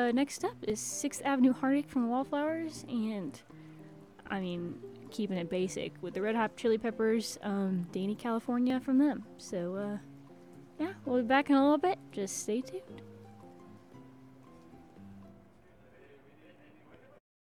next up is 6th Avenue Heartache from Wallflowers, and I mean, keeping it basic with the Red Hot Chili Peppers, Danny California from them. So, yeah, we'll be back in a little bit. Just stay tuned.